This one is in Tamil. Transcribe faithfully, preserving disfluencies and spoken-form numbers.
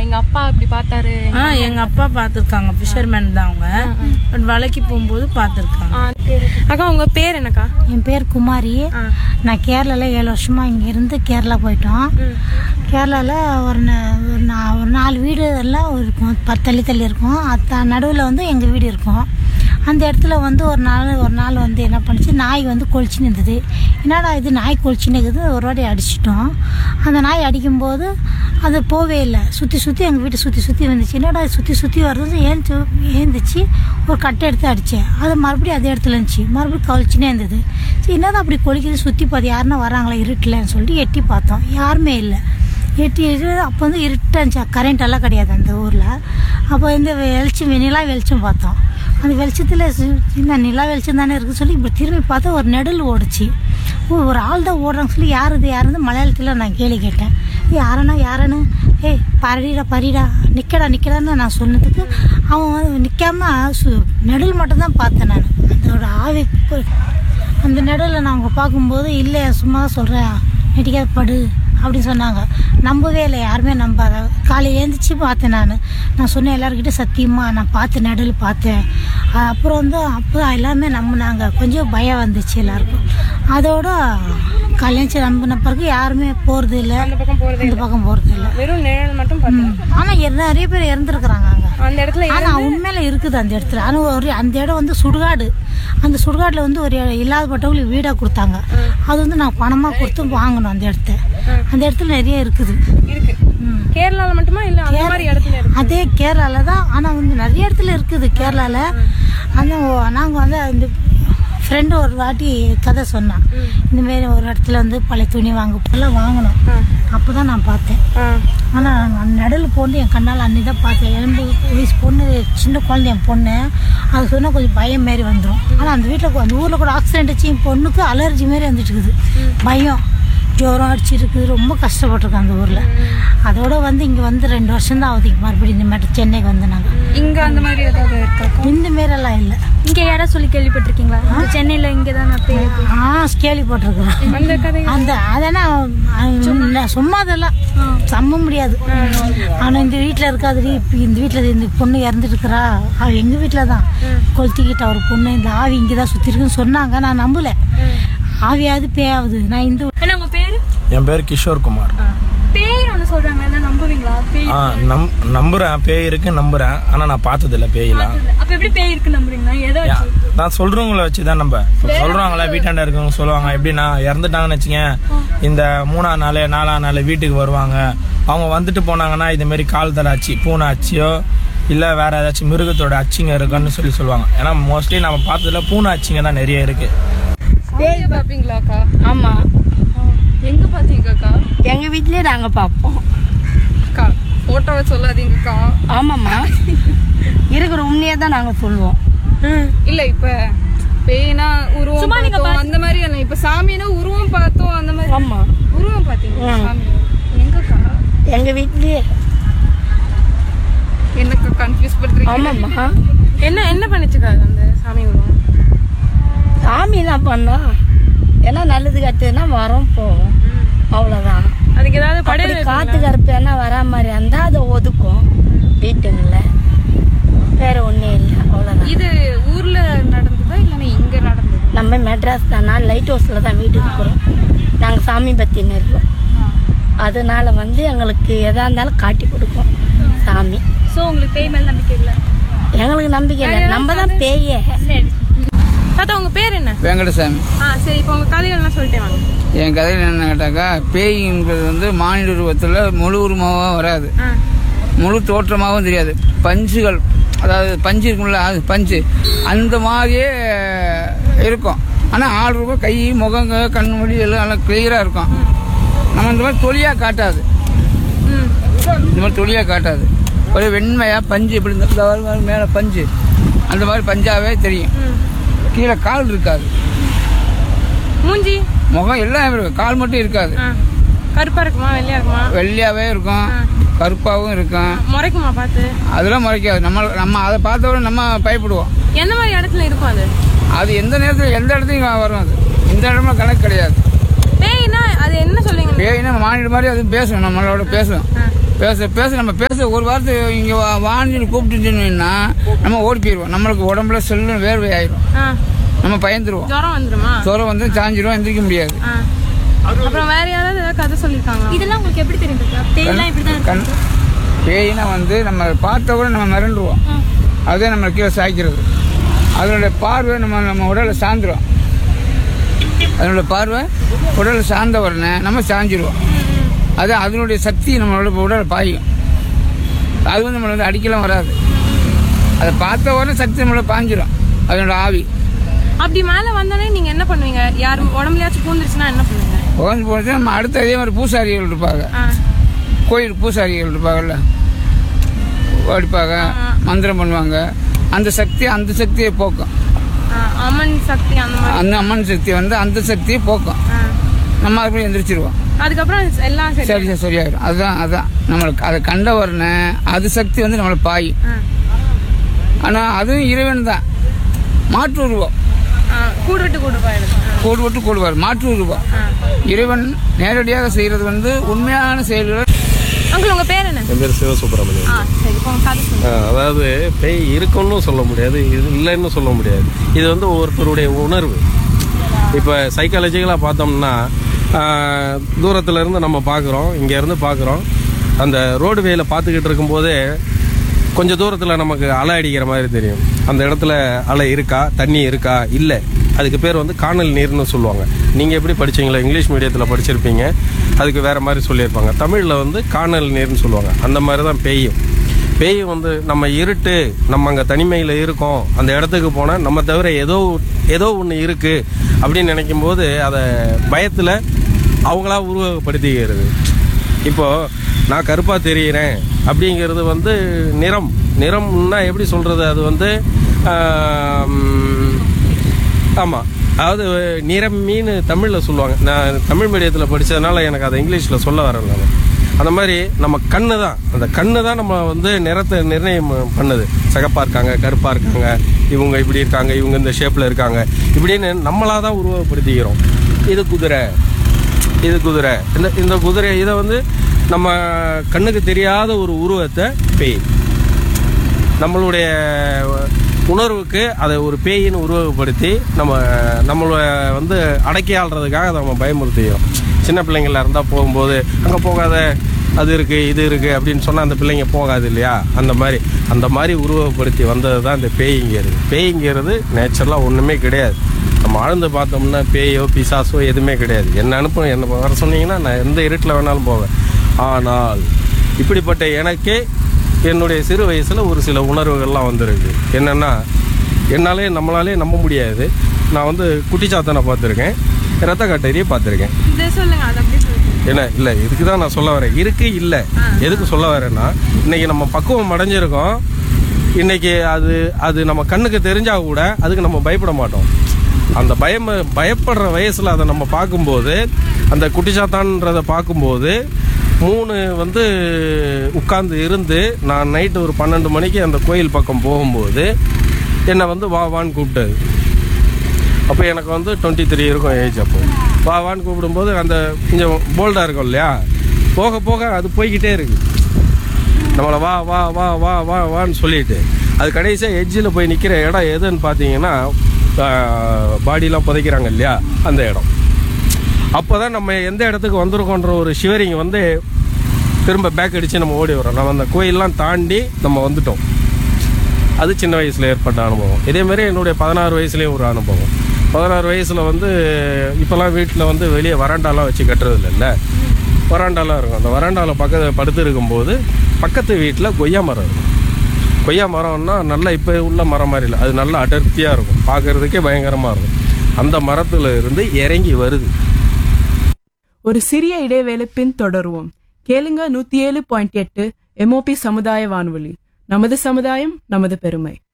எங்க அப்பா அப்படி பார்த்தாரு? ஆ எங்க அப்பா பார்த்துருக்காங்க, ஃபிஷர்மேன் தான் அவங்க. பட் வலைக்கு போகும்போது பார்த்துருக்காங்க. அக்கா உங்க பேர் என்னக்கா? என் பேர் குமாரி. நான் கேரளாவில் ஏழு வருஷமா இங்கே இருந்து கேரளா போயிட்டோம். கேரளாவில் ஒரு ஒரு ஒரு நாலு வீடு எல்லாம் இருக்கும், பத்து தள்ளி தள்ளி இருக்கும். அது நடுவில் வந்து எங்கள் வீடு இருக்கும். அந்த இடத்துல வந்து ஒரு நாள் ஒரு நாள் வந்து என்ன பண்ணிச்சு, நாய் வந்து கொலிச்சின்னு இருந்தது. என்னடா இது நாய் கொலிச்சின்னு இருக்குது, ஒரு வாட்டி அடிச்சிட்டோம். அந்த நாய் அடிக்கும்போது அது போவே இல்லை, சுற்றி சுற்றி எங்கள் வீட்டை சுற்றி சுற்றி வந்துச்சு. என்னடா சுற்றி சுற்றி வர்றது ஏந்து ஏந்துச்சு, ஒரு கட்டை எடுத்து அடித்தேன். அது மறுபடியும் அதே இடத்துல இருந்துச்சு, மறுபடியும் கொலிச்சினே இருந்தது. சரி என்னதான் அப்படி கொலிக்குது, சுற்றி பார்த்து யாருன்னா வராங்களா இருட்டில்ன்னு சொல்லிட்டு எட்டி பார்த்தோம், யாருமே இல்லை. எட்டி அப்போ வந்து இருட்டாச்சு, கரண்ட் எல்லாம் கிடையாது அந்த ஊரில். அப்போ இந்த வெளிச்சம் நிலா வெளிச்சம் பார்த்தோம். அந்த வெளிச்சத்தில் சின்ன நிலா வெளிச்சம் தானே இருக்குது சொல்லி இப்படி திரும்பி பார்த்தா ஒரு நெடல் ஓடிச்சு. ஓ ஒரு ஆள் தான் ஓடுறாங்க சொல்லி யார் இது யாருன்னு மலையாளத்தில் நான் கேள்வி கேட்டேன். யாருன்னா யாருன்னு, ஏய் பரிடா பரிடா நிற்கடா நிற்கடான்னு நான் சொன்னதுக்கு அவன் நிற்காம சு நெடல் மட்டும்தான் பார்த்தேன் நான். அதோட ஆவி அந்த நெடலை நான் அவங்க பார்க்கும்போது இல்லை சும்மா தான் சொல்கிறேன், நெட்டிக்காத படு அப்படின்னு சொன்னாங்க. நம்பவே இல்லை, யாருமே நம்பாத. காலையில் எழுந்திரிச்சு பார்த்தேன் நான் நான் சொன்னேன் எல்லாருக்கிட்ட, சத்தியமாக நான் பார்த்தேன், நடுவில் பார்த்தேன். அப்புறம் வந்து அப்போ எல்லாமே நம்பினாங்க. கொஞ்சம் பயம் வந்துச்சு எல்லாருக்கும். அதோட கல்யாணம் நம்பின பிறகு யாருமே போகிறது இல்லை, இந்த பக்கம் போகிறது இல்லை, வெறும் நிழல் மட்டும் பார்த்தேன். ஆனால் நிறைய பேர் இறந்துருக்குறாங்க அங்கே அந்த இடத்துல. ஆனால் உண்மையில இருக்குது அந்த இடத்துல. ஆனால் ஒரு அந்த இடம் வந்து சுடுகாடு. அந்த சுடுகாட்டில் வந்து ஒரு இல்லாதப்பட்டவங்களுக்கு வீடாக கொடுத்தாங்க. அது வந்து நான் பணமாக கொடுத்து வாங்கணும் அந்த இடத்த. அந்த இடத்துல நிறைய இருக்குது. இருக்கு கேரளால மட்டுமா இல்ல அந்த மாதிரி இடத்துல இருக்கு? அதே கேரளால தான், ஆனால் வந்து நிறைய இடத்துல இருக்குது கேரளால. அந்த நாங்கள் வந்து இந்த ஃப்ரெண்டு ஒரு வாட்டி கதை சொன்னான், இந்தமாரி ஒரு இடத்துல வந்து பழைய துணி வாங்க போல வாங்கினோம். அப்போ தான் நான் பார்த்தேன். ஆனால் நடுவில் போட்டு என் கண்ணால் அன்னி தான் பார்த்தேன். எலும்பு வயசு பொண்ணு, சின்ன குழந்தை என் பொண்ணு. அது சொன்னால் கொஞ்சம் பயம் மாரி வந்துடும். ஆனால் அந்த வீட்டில் அந்த ஊரில் கூட ஆக்சிடென்ட் ஆச்சு, என் பொண்ணுக்கு அலர்ஜி மாரி வந்துட்டு இருக்குது, பயம், ஜோரம் அடிச்சிருக்கு, ரொம்ப கஷ்டப்பட்டிருக்கோம் அந்த ஊரில். அதோட வந்து இங்கே வந்து ரெண்டு வருஷம் தான் ஆகுது மறுபடியும் இந்த மாதிரி சென்னைக்கு வந்து நாங்கள். இங்கே அந்த மாதிரி ஏதாவது இருக்கா? இந்த மாரிலாம் இல்லை. இங்கே யாராவது சொல்லி கேள்விப்பட்டிருக்கீங்களா? சென்னையில் இங்கே தான் ஆ கேள்விப்பட்டிருக்கிறேன் அந்த கதை. அந்த அதெல்லாம் சும்மா அதெல்லாம் சம்ப முடியாது. ஆனால் இந்த வீட்டில் இருக்காது, இப்போ இந்த வீட்டில் இந்த பொண்ணு இறந்துருக்குறா, அவள் எங்கள் வீட்டில் தான் கொளுத்திக்கிட்ட ஒரு பொண்ணு, இந்த ஆவி இங்கே தான் சுற்றி இருக்குன்னு சொன்னாங்க. நான் நம்பலை, ஆவியாவது பேயாவது. நான் இந்த உங்க பேரு? என் பேர் கிஷோர் குமார். பேர் ஒன்று சொல்றாங்க, என்ன நம்புவீங்களா? ஆ நம் நம்புறேன், பேய் இருக்கு நம்புறேன். ஆனால் நான் பார்த்ததில்ல பேயெல்லாம். அப்போ எப்படி பேய் இருக்கு நம்புறீங்களா? ஏதோ நான் சொல்றவங்கள வச்சு தான் நம்ம சொல்றாங்களா, வீட்டாண்ட இருக்கவங்க சொல்லுவாங்க, எப்படின்னா இறந்துட்டாங்கன்னு வச்சுங்க, இந்த மூணாம் நாள் நாலாம் நாள் வீட்டுக்கு வருவாங்க. அவங்க வந்துட்டு போனாங்கன்னா இது மாதிரி கால் தலை அச்சு, பூனை அச்சியோ இல்லை வேற ஏதாச்சும் மிருகத்தோட அச்சிங்க இருக்குன்னு சொல்லி சொல்லுவாங்க. ஏன்னா மோஸ்ட்லி நம்ம பார்த்ததுல பூனை அச்சிங்க தான் நிறைய இருக்கு. பேய் பாப்பீங்களாக்கா? ஆமா. எங்க பாத்தீங்கக்கா? எங்க வீட்லயே நாங்க பாப்போம். அக்கா போட்டோவை சொல்லாதீங்கக்கா. ஆமாம்மா, இருக்கிற உண்மையே தான் நாங்க சொல்லுவோம். இல்ல இப்ப பேய்னா உருவம் பார்த்தோம் அந்த மாதிரி இல்ல, இப்ப சாமினா உருவம் பார்த்தோம் அந்த மாதிரி. ஆமா, உருவம் பாத்தீங்க சாமி எங்கக்கா? எங்க வீட்லயே. என்னக்கா கன்ஃபியூஸ் பண்றீங்க? ஆமாம்மா. என்ன என்ன பண்ணிச்சுக்கா அந்த சாமி உருவம்? சாமி என்ன பண்ணா, ஏன்னா நல்லது கட்டுதுன்னா வரோம் போவோம், அவ்வளவுதான். அதுக்கு ஏதாவது படம் காத்து கருப்பு என்ன வரா மாதிரி இருந்தா அதை ஒதுக்கும் வீட்டுங்கள, வேற ஒண்ணும் இல்லை, அவ்வளவுதான். இது ஊர்ல நடந்ததா இல்லைன்னா இங்க நடந்தது? நம்ம மெட்ராஸ் தானா, லைட் ஹவுஸ்ல தான் வீடு இருக்கிறோம். நாங்க சாமி பத்தின்னு இருக்கோம், அதனால வந்து எங்களுக்கு எதா இருந்தாலும் காட்டி கொடுக்கும் சாமி. சோ உங்களுக்கு பேய் மேல நம்பிக்கை இல்லை? எங்களுக்கு நம்பிக்கை இல்லை, நம்ம தான் பேயே. தாத்தா உங்க பேர் என்ன? வெங்கடசாமி. ஆ சரி, இப்போ உங்க கதைகள்லாம் சொல்லிட்டே வாங்க. என் கதையில் என்ன கேட்டாக்கா, பேய்ங்கிறது வந்து மாநில உருவத்தில் முழு உருவமாகவும் வராது, முழு தோற்றமாகவும் தெரியாது. பஞ்சுகள், அதாவது பஞ்சு இருக்கும்ல, அது பஞ்சு அந்த மாதிரியே இருக்கும். ஆனால் ஆள் ரூபாய் கை முகங்க கண் மொழி எல்லாம் நல்லா கிளியராக இருக்கும். நம்ம இந்த மாதிரி தொழியாக காட்டாது, இந்த மாதிரி தொழியாக காட்டாது. ஒரு வெண்மையாக பஞ்சு இப்படி இந்த மேலே பஞ்சு அந்த மாதிரி பஞ்சாவே தெரியும். கீழே கால் இருக்காது, மூஞ்சி முகம் எல்லாம் இருக்கும், கால் மட்டும் இருக்காது. கருப்பா இருக்குமா வெள்ளையா இருக்குமா? வெள்ளையாவே இருக்கும், கருப்பாவும் இருக்கும். முறைக்குமா பார்த்து? அதெல்லாம் முறைக்காது. நம்ம நம்ம அதை பார்த்தோட நம்ம பயப்படுவோம். எந்த மாதிரி இடத்துல இருக்கும் அது? அது எந்த நேரத்தில் எந்த இடத்துலையும் வரும். அது இந்த இடமா கணக்கு கிடையாது. பேய்னா அது என்ன சொல்லுங்க? பேய்னா மாநில மாதிரி அது பேசும், நம்மளோட பேசும். பேச பேச நம்ம பேச ஒரு வாரத்தை இங்கே வாங்கி கூப்பிட்டுன்னா நம்ம ஓடி போயிடுவோம். நம்மளுக்கு உடம்புல செல்லு வேர்வை ஆயிடும், நம்ம பயந்துருவோம். ஜுரம் வந்துருமா? ஜுரம் வந்து சாஞ்சிரும், எந்திரிக்க முடியாது. அப்புறம் வேற யாராவது ஏதாவது கதை சொல்லிருக்காங்க? இதெல்லாம் உங்களுக்கு எப்படி தெரியும்? பேய்லாம் இப்படிதான் கண் பேயினா வந்து நம்ம பார்த்த கூட நம்ம மிரண்டுருவோம். அதே நம்ம கீழே சாய்க்கிறது. அதனுடைய பார்வை நம்ம நம்ம உடலை சாந்துரும். அதனுடைய பார்வை உடலை சார்ந்த உடனே நம்ம சாஞ்சிருவோம். அது அதனுடைய சக்தி நம்மளோட உடலை பாயும். அது வந்து நம்மளை வந்து அடிக்கலாம் வராது. அதை பார்த்த உடனே சக்தி நம்மளை பாஞ்சிரும், அதனோட ஆவி. அப்படி மேல வந்தோடனே நீங்க என்ன பண்ணுவீங்க? யார் உடம்புலயாச்சும் பூந்துருச்சுன்னா என்ன பண்ணுவீங்க? உடம்பு போச்சு நம்ம அடுத்த அதே மாதிரி பூசாரிகள் இருப்பாங்க, கோயில் பூசாரிகள் இருப்பாங்கல்ல, அடிப்பாங்க, மந்திரம் பண்ணுவாங்க. அந்த சக்தி அந்த சக்தியை போக்கும். அம்மன் சக்தி அந்த மாதிரி அந்த அம்மன் சக்தி வந்து அந்த சக்தியை போக்கும். நம்ம அதுக்குள்ள எந்திரிச்சிருவோம். அதுக்கப்புறம் எல்லாம் சரி சரி சரியாயிடும். அதுதான் அதுதான் நம்மளுக்கு அதை கண்ட உடனே அது சக்தி வந்து நம்மளை பாயும். ஆனா அதுவும் இறைவன் தான். மாற்று உருவம், கூடு விட்டு கூடு போயிடும், கூடு விட்டு கூடுவார். மாற்று உருவம் இறைவன் நேரடியாக செய்யறது வந்து உண்மையான செயல்கள். அங்கிள் உங்க பேர் என்ன? என் பேர் சிவசுப்ரமணியன். அதாவது பேய் இருக்குன்னு சொல்ல முடியாது, இது இல்லைன்னு சொல்ல முடியாது. இது வந்து ஒவ்வொருத்தருடைய உணர்வு. இப்போ சைக்காலஜிக்கலாக பார்த்தோம்னா தூரத்துல இருந்து நம்ம பார்க்குறோம், இங்கேருந்து பார்க்குறோம். அந்த ரோடு வேல பார்த்துக்கிட்டு இருக்கும்போதே கொஞ்சம் தூரத்தில் நமக்கு அலை அடிக்கிற மாதிரி தெரியும். அந்த இடத்துல அலை இருக்கா, தண்ணி இருக்கா, இல்லை. அதுக்கு பேர் வந்து காணல் நீர்னு சொல்லுவாங்க. நீங்கள் எப்படி படிச்சீங்களா? இங்கிலீஷ் மீடியத்தில் படிச்சிருப்பீங்க, அதுக்கு வேறு மாதிரி சொல்லியிருப்பாங்க. தமிழில் வந்து காணல் நீர்னு சொல்லுவாங்க. அந்த மாதிரி தான் பேயும். பேயும் வந்து நம்ம இருட்டு, நம்ம அங்கே தனிமையில் இருக்கோம், அந்த இடத்துக்கு போனால் நம்ம தவிர ஏதோ ஏதோ ஒன்று இருக்குது அப்படின்னு நினைக்கும் போது அதை பயத்தில் அவங்களா உருவகப்படுத்திக்கிறது. இப்போது நான் கருப்பாக தெரிகிறேன் அப்படிங்கிறது வந்து நிறம். நிறம்னா எப்படி சொல்கிறது? அது வந்து ஆமாம், அதாவது நிறம் மீன் தமிழில் சொல்லுவாங்க. நான் தமிழ் மீடியத்தில் படித்ததுனால எனக்கு அதை இங்கிலீஷில் சொல்ல வரேன். நான் அந்த மாதிரி நம்ம கண்ணு தான், அந்த கண்ணு தான் நம்ம வந்து நிறத்தை நிர்ணயம் பண்ணுது. சகப்பாக இருக்காங்க, கருப்பாக இருக்காங்க, இவங்க இப்படி இருக்காங்க, இவங்க இந்த ஷேப்பில் இருக்காங்க, இப்படின்னு நம்மளாக தான் உருவப்படுத்திக்கிறோம். இது குதிரை, இது குதிரை, இந்த இந்த குதிரை, இதை வந்து நம்ம கண்ணுக்கு தெரியாத ஒரு உருவத்தை பேய், நம்மளுடைய உணர்வுக்கு அதை ஒரு பேயின்னு உருவகப்படுத்தி நம்ம நம்மளை வந்து அடக்கி ஆள்றதுக்காக அதை நம்ம பயமுறுத்திக்கிறோம். சின்ன பிள்ளைங்களா இருந்தால் போகும்போது அங்கே போகாத, அது இருக்குது இது இருக்குது அப்படின்னு சொன்னால் அந்த பிள்ளைங்க போகாது இல்லையா? அந்த மாதிரி அந்த மாதிரி உருவகப்படுத்தி வந்தது தான் இந்த பேய்ங்கிறது. பேய்ங்கிறது நேச்சுரலாக ஒன்றுமே கிடையாது. நம்ம ஆழ்ந்து பார்த்தோம்னா பேயோ பிசாசோ எதுவுமே கிடையாது. என்ன அனுப்பும், என்ன வர சொன்னீங்கன்னா நான் எந்த இருட்டில் வேணாலும் போவேன். ஆனால் இப்படிப்பட்ட எனக்கே என்னுடைய சிறு வயசில் ஒரு சில உணர்வுகள்லாம் வந்துருக்கு. என்னென்னா, என்னாலே நம்மளாலே நம்ப முடியாது. நான் வந்து குட்டிச்சாத்தனை பார்த்துருக்கேன், ரத்த கட்டேரியை பார்த்துருக்கேன். என்ன இல்லை, இதுக்கு தான் நான் சொல்ல வரேன். இருக்கு இல்லை, எதுக்கு சொல்ல வரேன்னா, இன்னைக்கு நம்ம பக்குவம் அடைஞ்சிருக்கோம். இன்னைக்கு அது அது நம்ம கண்ணுக்கு தெரிஞ்சா கூட அதுக்கு நம்ம பயப்பட மாட்டோம். அந்த பயம் பயப்படுற வயசுல அதை நம்ம பார்க்கும்போது, அந்த குட்டிச்சாத்தான்றதை பார்க்கும்போது மூணு வந்து உட்கார்ந்து இருந்து, நான் நைட்டு ஒரு பன்னெண்டு மணிக்கு அந்த கோயில் பக்கம் போகும்போது என்னை வந்து வா வான்னு கூப்பிட்டது. அப்போ எனக்கு வந்து டுவெண்ட்டி த்ரீ இருக்கும் ஏஜ். அப்போ வா வான்னு கூப்பிடும்போது அந்த கொஞ்சம் போல்டாக இருக்கும் இல்லையா, போக போக அது போய்கிட்டே இருக்கு. நம்மளை வா வா வா வா வா வான்னு சொல்லிட்டு அது கடைசியாக எட்ஜில் போய் நிற்கிற இடம் எதுன்னு பார்த்தீங்கன்னா, பாடியெலாம் புதைக்கிறாங்க இல்லையா, அந்த இடம். அப்போ தான் நம்ம எந்த இடத்துக்கு வந்திருக்கோன்ற ஒரு ஷிவரிங் வந்து திரும்ப பேக் அடித்து நம்ம ஓடி வரோம். நம்ம அந்த கோயிலெலாம் தாண்டி நம்ம வந்துட்டோம். அது சின்ன வயசில் ஏற்பட்ட அனுபவம். இதேமாரி என்னுடைய பதினாறு வயசுலேயும் ஒரு அனுபவம். பதினாறு வயசில் வந்து இப்போல்லாம் வீட்டில் வந்து வெளியே வராண்டாலாம் வச்சு கட்டுறது இல்லை, வராண்டாலாம் இருக்கும். அந்த வராண்டாவில் பக்கத்தில் படுத்து இருக்கும்போது பக்கத்து வீட்டில் கொய்யா மரம் இருக்கும். கொய்யா மரம்னா நல்லா இப்போ உள்ள மரம் மாதிரி இல்லை, அது நல்லா அடர்த்தியாக இருக்கும், பார்க்கறதுக்கே பயங்கரமாக இருக்கும். அந்த மரத்தில் இருந்து இறங்கி வருது. ஒரு சிறிய இடைவேளை பின் தொடருவோம். கேளுங்க நூத்தி ஏழு பாயிண்ட் எட்டு எம்ஓபி சமுதாய வானொலி. நமது சமுதாயம், நமது பெருமை.